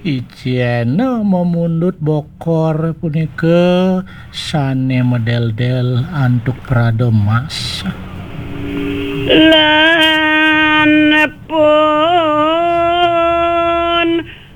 Iciana memundut bokor punika sane model-del antuk Prado Mas. Lah